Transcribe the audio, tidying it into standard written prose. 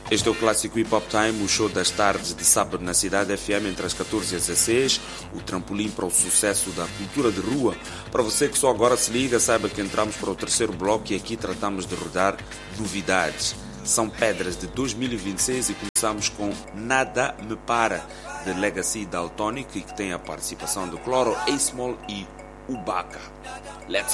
Este é o Clássico Hip Hop Time, o show das tardes de sábado na Cidade FM entre as 14 e as 16, o trampolim para o sucesso da cultura de rua. Para você que só agora se liga, saiba que entramos para o terceiro bloco e aqui tratamos de rodar novidades. São pedras de 2026 e começamos com Nada Me Para, de Legacy Daltonic, que tem a participação de Cloro, A-Small e Ubaka. Let's